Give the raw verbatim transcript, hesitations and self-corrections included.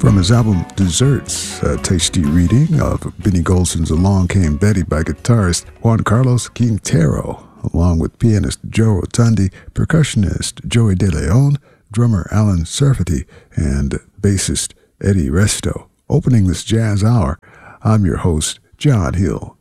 From his album Desserts, a tasty reading of Benny Golson's Along Came Betty by guitarist Juan Carlos Quintero, along with pianist Joe Rotundi, percussionist Joey De Leon, drummer Alan Serfati, and bassist Eddie Resto. Opening this jazz hour, I'm your host, John Hill.